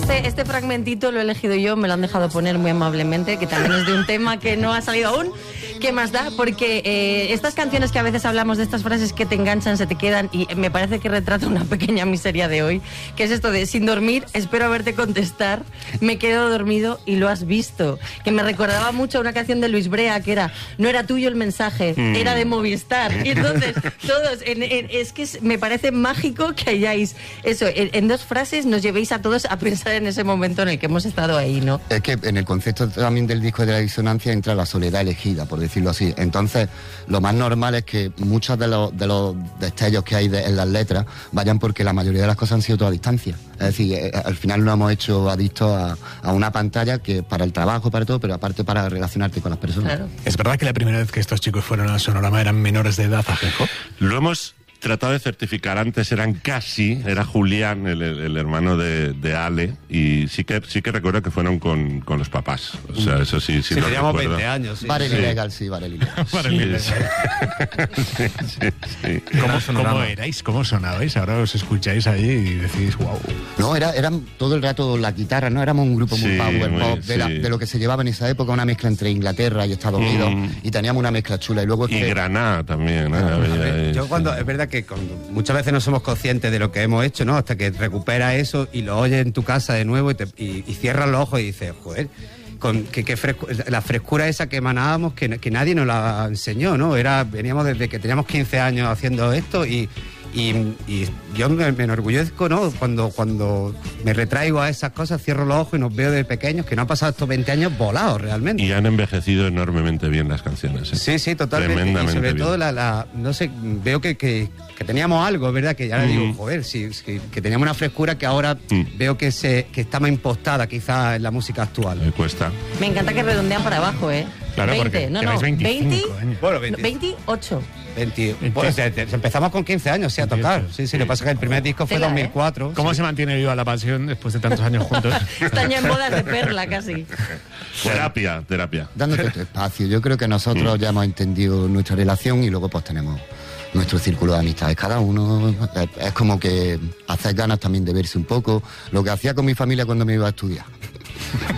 Este fragmentito lo he elegido yo, me lo han dejado poner muy amablemente, que también es de un tema que no ha salido aún. ¿Qué más da? Porque estas canciones que a veces hablamos de estas frases que te enganchan, se te quedan, y me parece que retrata una pequeña miseria de hoy, que es esto de sin dormir, espero haberte contestar, me quedo dormido y lo has visto. Que me recordaba mucho a una canción de Luis Brea que era, no era tuyo el mensaje, era de Movistar. Y entonces, todos, es que me parece mágico que hayáis eso, en dos frases nos llevéis a todos a pensar en ese momento en el que hemos estado ahí, ¿no? Es que en el concepto también del disco de la disonancia entra la soledad elegida, por decirlo así. Entonces, lo más normal es que muchos de los destellos que hay en las letras vayan porque la mayoría de las cosas han sido toda a distancia. Es decir, al final nos hemos hecho adictos a una pantalla que para el trabajo, para todo, pero aparte para relacionarte con las personas. Claro. ¿Es verdad que la primera vez que estos chicos fueron al Sonorama eran menores de edad, Ajenjo? Lo hemos tratado de certificar antes, era Julián, el hermano de Ale, y sí que recuerdo que fueron con los papás. O sea, eso sí lo teníamos recuerdo. 20 años. Sí. Barel ilegal, sí, Barel ilegal. Sí. ¿Cómo erais? ¿Cómo sonabais? Ahora os escucháis ahí y decís, wow. No, eran todo el rato la guitarra, ¿no? Éramos un grupo muy power pop, sí. de lo que se llevaba en esa época, una mezcla entre Inglaterra y Estados Unidos, y teníamos una mezcla chula. Y luego Granada también. Es verdad que muchas veces no somos conscientes de lo que hemos hecho, ¿no? Hasta que recuperas eso y lo oyes en tu casa de nuevo y cierras los ojos y dices, joder, la frescura esa que emanábamos que nadie nos la enseñó, ¿no? Veníamos desde que teníamos 15 años haciendo esto y yo me enorgullezco, ¿no? Cuando me retraigo a esas cosas, cierro los ojos y nos veo de pequeños que no han pasado estos 20 años volados realmente. Y han envecido enormemente bien las canciones. Sí, totalmente. Y sobre todo no sé, veo que teníamos algo, ¿verdad? Que ya le digo, joder, que teníamos una frescura que ahora veo que está más impostada quizás en la música actual. Me cuesta. Me encanta que redondean para abajo, ¿eh? Claro, 20, porque no, tenéis 25 años. Bueno, 28. Pues empezamos con 15 años, sí, a tocar. Sí, lo que pasa es que el primer disco fue 2004. ¿Cómo se mantiene viva la pasión después de tantos años juntos? Están ya en bodas de perla, casi. Terapia. dándote tu espacio. Yo creo que nosotros ya hemos entendido nuestra relación y luego pues tenemos nuestro círculo de amistades. Cada uno es como que hace ganas también de verse un poco. Lo que hacía con mi familia cuando me iba a estudiar.